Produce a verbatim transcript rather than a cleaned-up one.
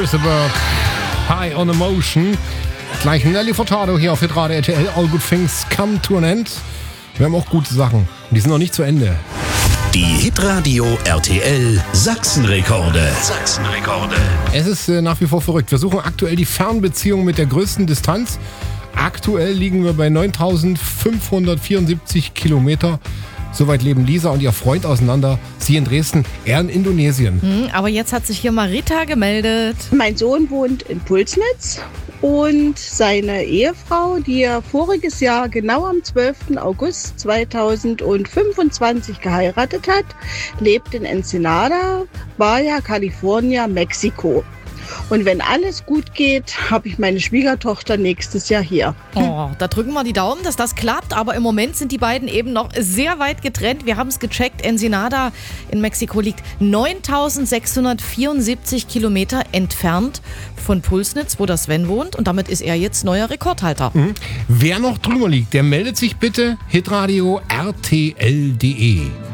Elizabeth, High on Emotion. Gleich Nelly Furtado hier auf Hitradio R T L. All good things come to an end. Wir haben auch gute Sachen. Und die sind noch nicht zu Ende. Die Hitradio R T L Sachsenrekorde. Sachsenrekorde. Es ist äh, nach wie vor verrückt. Wir suchen aktuell die Fernbeziehung mit der größten Distanz. Aktuell liegen wir bei neuntausendfünfhundertvierundsiebzig Kilometer. Soweit leben Lisa und ihr Freund auseinander. Sie in Dresden, er in Indonesien. Hm, aber jetzt hat sich hier Marita gemeldet. Mein Sohn wohnt in Pulsnitz und seine Ehefrau, die er voriges Jahr genau am zwölften August zweitausendfünfundzwanzig geheiratet hat, lebt in Ensenada, Baja California, Mexiko. Und wenn alles gut geht, habe ich meine Schwiegertochter nächstes Jahr hier. Oh, da drücken wir die Daumen, dass das klappt. Aber im Moment sind die beiden eben noch sehr weit getrennt. Wir haben es gecheckt. Ensenada in Mexiko liegt neuntausendsechshundertvierundsiebzig Kilometer entfernt von Pulsnitz, wo der Sven wohnt. Und damit ist er jetzt neuer Rekordhalter. Mhm. Wer noch drüber liegt, der meldet sich bitte hitradio R T L punkt de.